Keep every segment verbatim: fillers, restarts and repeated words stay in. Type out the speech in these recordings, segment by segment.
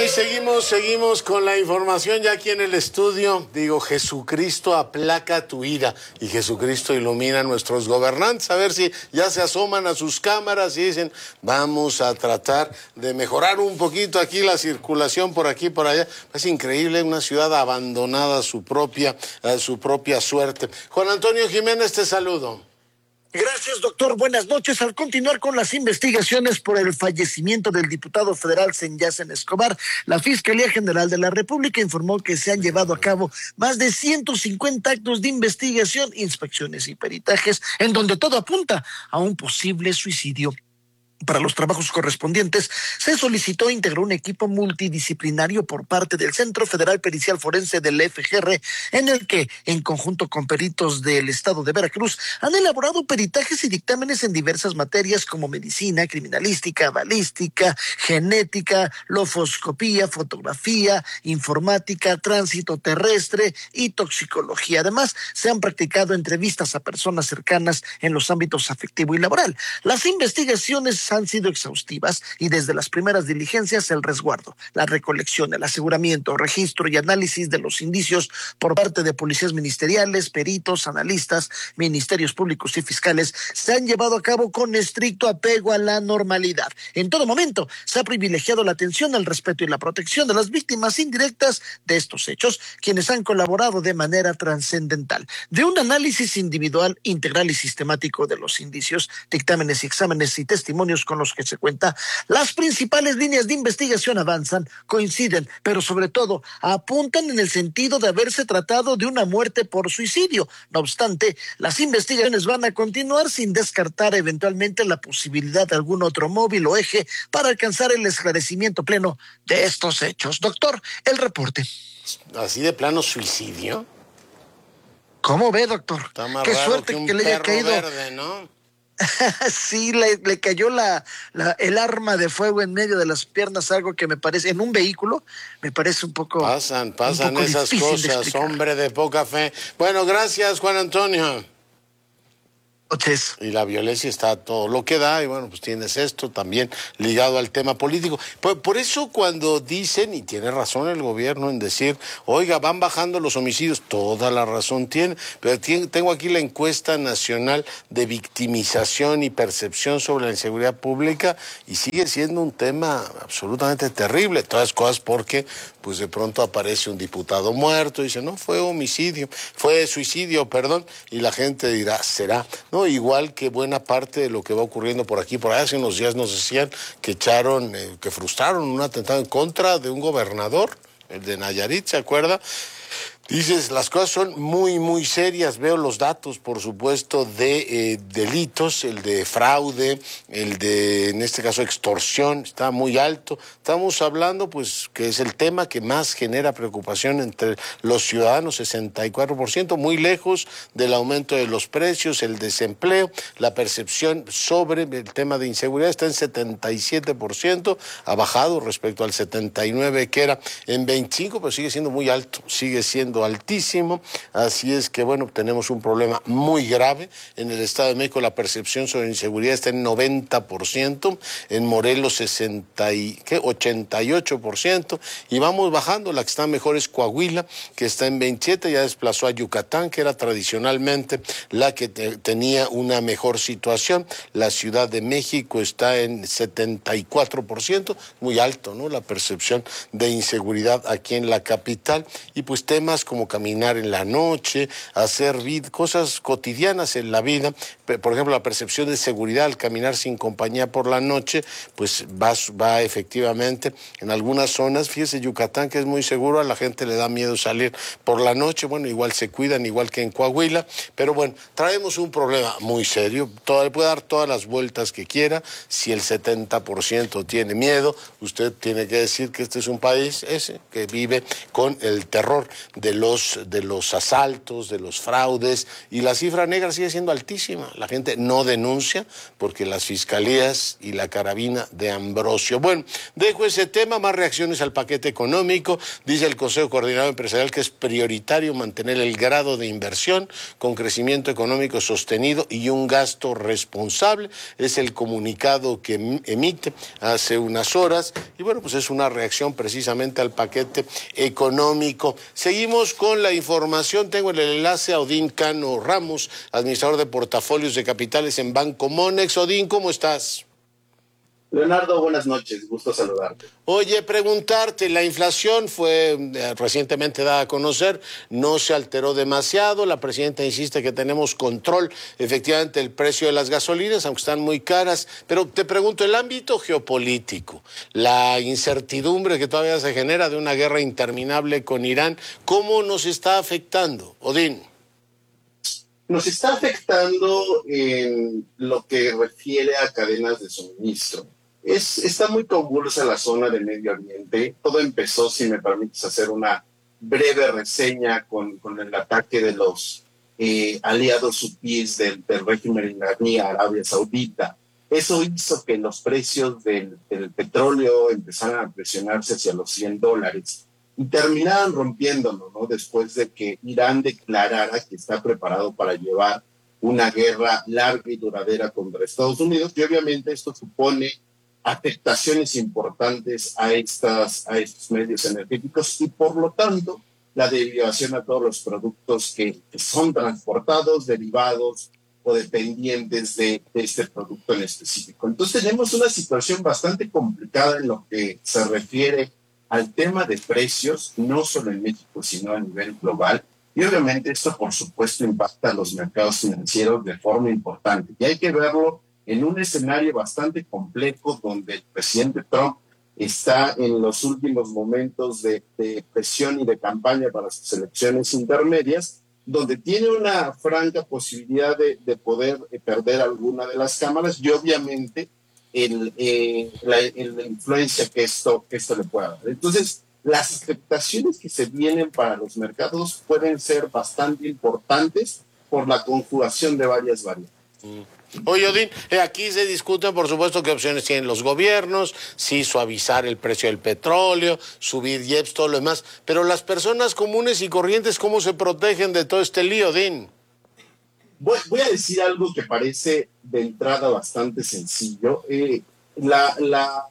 Bueno, y seguimos, seguimos con la información ya aquí en el estudio. Digo, Jesucristo aplaca tu ira y Jesucristo ilumina a nuestros gobernantes. A ver si ya se asoman a sus cámaras y dicen, vamos a tratar de mejorar un poquito aquí la circulación por aquí y por allá. Es increíble, una ciudad abandonada a su propia, a su propia suerte. Juan Antonio Jiménez, te saludo. Gracias, doctor. Buenas noches. Al continuar con las investigaciones por el fallecimiento del diputado federal Senyacen Escobar, la Fiscalía General de la República informó que se han llevado a cabo más de ciento cincuenta actos de investigación, inspecciones y peritajes, en donde todo apunta a un posible suicidio. Para los trabajos correspondientes, se solicitó integrar un equipo multidisciplinario por parte del Centro Federal Pericial Forense del F G R, en el que, en conjunto con peritos del estado de Veracruz, han elaborado peritajes y dictámenes en diversas materias como medicina, criminalística, balística, genética, lofoscopía, fotografía, informática, tránsito terrestre y toxicología. Además, se han practicado entrevistas a personas cercanas en los ámbitos afectivo y laboral. Las investigaciones han sido exhaustivas y desde las primeras diligencias el resguardo, la recolección, el aseguramiento, registro y análisis de los indicios por parte de policías ministeriales, peritos, analistas, ministerios públicos y fiscales se han llevado a cabo con estricto apego a la normalidad. En todo momento se ha privilegiado la atención, el respeto y la protección de las víctimas indirectas de estos hechos, quienes han colaborado de manera trascendental. De un análisis individual, integral y sistemático de los indicios, dictámenes y exámenes y testimonios con los que se cuenta, las principales líneas de investigación avanzan, coinciden, pero sobre todo apuntan en el sentido de haberse tratado de una muerte por suicidio. No obstante, las investigaciones van a continuar sin descartar eventualmente la posibilidad de algún otro móvil o eje para alcanzar el esclarecimiento pleno de estos hechos. Doctor, el reporte. ¿Así de plano suicidio? ¿Cómo ve, doctor? Está más Qué raro suerte que un que le haya perro caído verde, ¿no? Sí, le, le cayó la, la, el arma de fuego en medio de las piernas, algo que me parece, en un vehículo, me parece un poco... Pasan, pasan un poco esas cosas, de hombre de poca fe. Bueno, gracias, Juan Antonio. Noches. Y la violencia está a todo lo que da, y bueno, pues tienes esto también ligado al tema político. Por, por eso cuando dicen, y tiene razón el gobierno en decir, oiga, van bajando los homicidios, toda la razón tiene, pero tiene, tengo aquí la encuesta nacional de victimización y percepción sobre la inseguridad pública, y sigue siendo un tema absolutamente terrible, todas cosas porque pues de pronto aparece un diputado muerto, y dice, no, fue homicidio, fue suicidio, perdón, y la gente dirá, será, no, igual que buena parte de lo que va ocurriendo por aquí, por allá. Hace unos días nos decían que echaron, eh, que frustraron un atentado en contra de un gobernador, el de Nayarit, ¿se acuerda? Dices, las cosas son muy, muy serias. Veo los datos, por supuesto, de eh, delitos, el de fraude, el de, en este caso, extorsión, está muy alto. Estamos hablando, pues, que es el tema que más genera preocupación entre los ciudadanos, sesenta y cuatro por ciento, muy lejos del aumento de los precios, el desempleo, la percepción sobre el tema de inseguridad está en setenta y siete por ciento, ha bajado respecto al setenta y nueve por ciento que era en veinticinco, pero sigue siendo muy alto, sigue siendo altísimo, así es que bueno, tenemos un problema muy grave. En el Estado de México la percepción sobre inseguridad está en noventa por ciento, en Morelos sesenta y, ¿qué? ochenta y ocho por ciento, y vamos bajando. La que está mejor es Coahuila, que está en veintisiete, ya desplazó a Yucatán, que era tradicionalmente la que te, tenía una mejor situación. La Ciudad de México está en setenta y cuatro por ciento, muy alto, ¿no? La percepción de inseguridad aquí en la capital, y pues temas como caminar en la noche, hacer vid- cosas cotidianas en la vida, por ejemplo, la percepción de seguridad al caminar sin compañía por la noche, pues va, va efectivamente en algunas zonas. Fíjese, Yucatán, que es muy seguro, a la gente le da miedo salir por la noche, bueno, igual se cuidan, igual que en Coahuila, pero bueno, traemos un problema muy serio. Todo, le puede dar todas las vueltas que quiera, si el setenta por ciento tiene miedo, usted tiene que decir que este es un país ese que vive con el terror de de los, de los asaltos, de los fraudes, y la cifra negra sigue siendo altísima. La gente no denuncia porque las fiscalías y la carabina de Ambrosio. Bueno, dejo ese tema, más reacciones al paquete económico. Dice el Consejo Coordinador Empresarial que es prioritario mantener el grado de inversión con crecimiento económico sostenido y un gasto responsable. Es el comunicado que emite hace unas horas y bueno, pues es una reacción precisamente al paquete económico. Seguimos con la información. Tengo el enlace a Odín Cano Ramos, administrador de portafolios de capitales en Banco Monex. Odín, ¿cómo estás? Leonardo, buenas noches, gusto saludarte. Oye, preguntarte, la inflación fue eh, recientemente dada a conocer, no se alteró demasiado, la presidenta insiste que tenemos control efectivamente del precio de las gasolinas, aunque están muy caras, pero te pregunto, el ámbito geopolítico, la incertidumbre que todavía se genera de una guerra interminable con Irán, ¿cómo nos está afectando, Odín? Nos está afectando en lo que refiere a cadenas de suministro. Es, está muy convulsa la zona de Medio Oriente. Todo empezó, si me permites hacer una breve reseña, con, con el ataque de los eh, aliados hutíes del, del régimen iraní a Arabia Saudita. Eso hizo que los precios del, del petróleo empezaran a presionarse hacia los cien dólares y terminaran rompiéndolo, ¿no? Después de que Irán declarara que está preparado para llevar una guerra larga y duradera contra Estados Unidos, y obviamente esto supone afectaciones importantes a, estas, a estos medios energéticos y por lo tanto la derivación a todos los productos que, que son transportados, derivados o dependientes de, de este producto en específico. Entonces tenemos una situación bastante complicada en lo que se refiere al tema de precios, no solo en México, sino a nivel global. Y obviamente esto, por supuesto, impacta a los mercados financieros de forma importante. Y hay que verlo en un escenario bastante complejo donde el presidente Trump está en los últimos momentos de, de presión y de campaña para sus elecciones intermedias, donde tiene una franca posibilidad de, de poder perder alguna de las cámaras y obviamente el, eh, la, el, la influencia que esto, que esto le pueda dar. Entonces, las expectaciones que se vienen para los mercados pueden ser bastante importantes por la conjugación de varias variables. Mm. Oye, Odín, eh, aquí se discuten, por supuesto, qué opciones tienen los gobiernos, si suavizar el precio del petróleo, subir I E P S, todo lo demás, pero las personas comunes y corrientes, ¿cómo se protegen de todo este lío, Odín? Voy, voy a decir algo que parece de entrada bastante sencillo. Eh, la, la,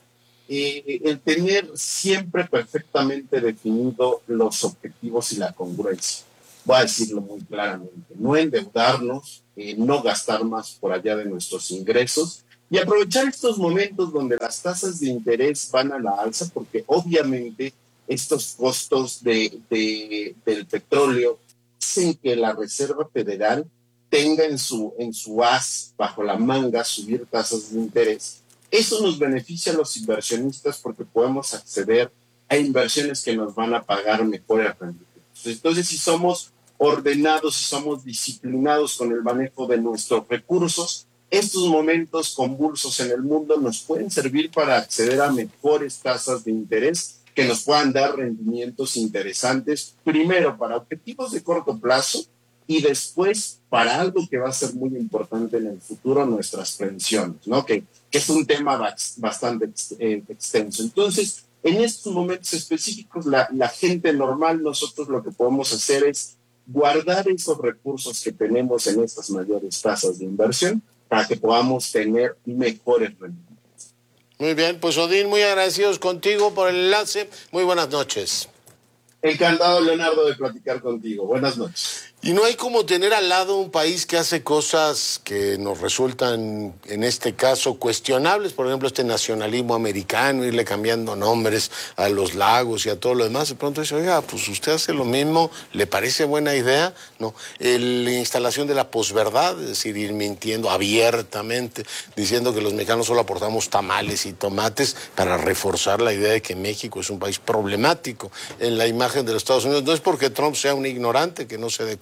eh, el tener siempre perfectamente definido los objetivos y la congruencia. Voy a decirlo muy claramente. No endeudarnos, eh, no gastar más por allá de nuestros ingresos y aprovechar estos momentos donde las tasas de interés van a la alza, porque obviamente estos costos de, de, del petróleo hacen que la Reserva Federal tenga en su, en su as bajo la manga subir tasas de interés. Eso nos beneficia a los inversionistas porque podemos acceder a inversiones que nos van a pagar mejores rendimientos. Entonces, si somos ordenados, si somos disciplinados con el manejo de nuestros recursos, estos momentos convulsos en el mundo nos pueden servir para acceder a mejores tasas de interés que nos puedan dar rendimientos interesantes, primero para objetivos de corto plazo, y después para algo que va a ser muy importante en el futuro, nuestras pensiones, ¿no? Que, que es un tema bastante eh, extenso. Entonces, en estos momentos específicos, la, la gente normal, nosotros lo que podemos hacer es guardar esos recursos que tenemos en estas mayores tasas de inversión para que podamos tener mejores rendimientos. Muy bien, pues Odín, muy agradecidos contigo por el enlace. Muy buenas noches. Encantado, Leonardo, de platicar contigo. Buenas noches. Y no hay como tener al lado un país que hace cosas que nos resultan, en este caso, cuestionables. Por ejemplo, este nacionalismo americano, irle cambiando nombres a los lagos y a todo lo demás. De pronto dice, oiga, pues usted hace lo mismo, ¿le parece buena idea? No. El, la instalación de la posverdad, es decir, ir mintiendo abiertamente, diciendo que los mexicanos solo aportamos tamales y tomates para reforzar la idea de que México es un país problemático en la imagen de los Estados Unidos. No es porque Trump sea un ignorante que no se dé cuenta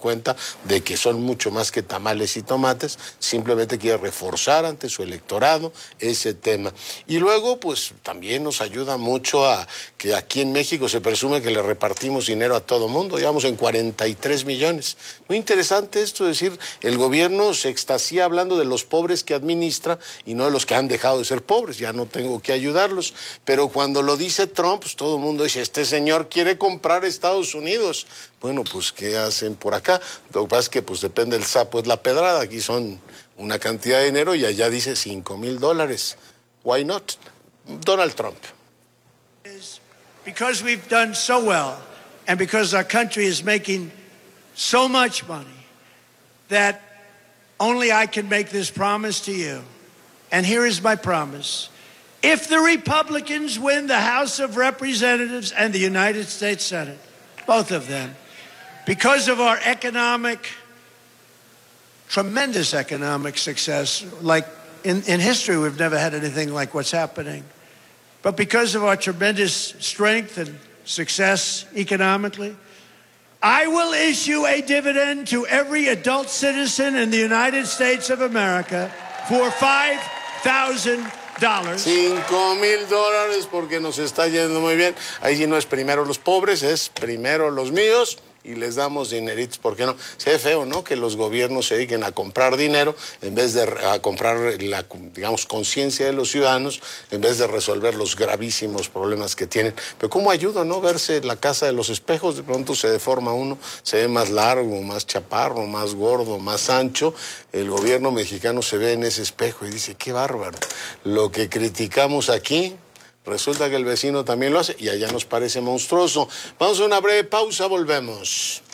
cuenta de que son mucho más que tamales y tomates, simplemente quiere reforzar ante su electorado ese tema. Y luego, pues también nos ayuda mucho a que aquí en México se presume que le repartimos dinero a todo mundo, digamos en cuarenta y tres millones. Muy interesante esto, es decir, el gobierno se extasía hablando de los pobres que administra y no de los que han dejado de ser pobres, ya no tengo que ayudarlos. Pero cuando lo dice Trump, pues todo el mundo dice, este señor quiere comprar Estados Unidos. Bueno, pues ¿qué hacen por acá? Lo que pasa es que pues depende del sapo, es la pedrada, aquí son una cantidad de dinero y allá dice cinco mil dólares. Why not? Donald Trump. Because we've done so well and because our country is making so much money that only I can make this promise to you. And here is my promise. If the Republicans win the House of Representatives and the United States Senate, both of them, because of our economic, tremendous economic success, like in, in history we've never had anything like what's happening, but because of our tremendous strength and success economically, I will issue a dividend to every adult citizen in the United States of America for five thousand dollars. Cinco mil dólares porque nos está yendo muy bien. Ahí sí no es primero los pobres, es primero los míos y les damos dineritos, ¿por qué no? Se ve feo, ¿no? Que los gobiernos se dediquen a comprar dinero en vez de a comprar la, digamos, conciencia de los ciudadanos, en vez de resolver los gravísimos problemas que tienen. Pero ¿cómo ayuda, no? Verse la casa de los espejos, de pronto se deforma uno, se ve más largo, más chaparro, más gordo, más ancho. El gobierno mexicano se ve en ese espejo y dice, qué bárbaro. Lo que criticamos aquí, resulta que el vecino también lo hace y allá nos parece monstruoso. Vamos a una breve pausa, volvemos.